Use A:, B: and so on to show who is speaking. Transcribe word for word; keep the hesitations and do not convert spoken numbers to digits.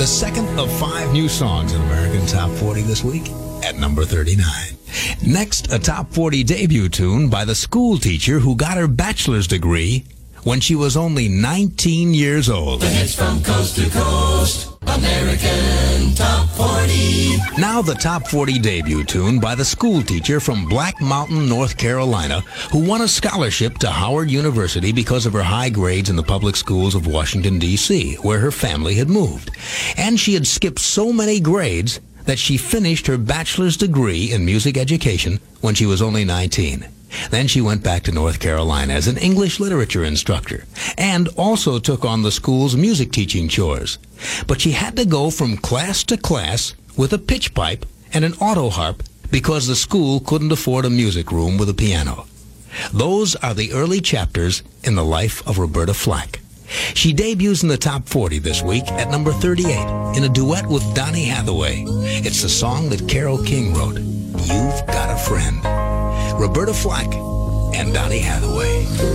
A: The second of five new songs in American Top forty this week at number thirty-nine. Next, a Top forty debut tune by the school teacher who got her bachelor's degree when she was only nineteen years old.
B: The hits from coast to coast, American Top forty.
A: Now the Top forty debut tune by the school teacher from Black Mountain, North Carolina, who won a scholarship to Howard University because of her high grades in the public schools of Washington, D C, where her family had moved. And she had skipped so many grades that she finished her bachelor's degree in music education when she was only nineteen. Then she went back to North Carolina as an English literature instructor and also took on the school's music teaching chores. But she had to go from class to class with a pitch pipe and an auto harp because the school couldn't afford a music room with a piano. Those are the early chapters in the life of Roberta Flack. She debuts in the Top forty this week at number thirty-eight in a duet with Donny Hathaway. It's the song that Carole King wrote, You've Got a Friend. Roberta Flack and Donny Hathaway.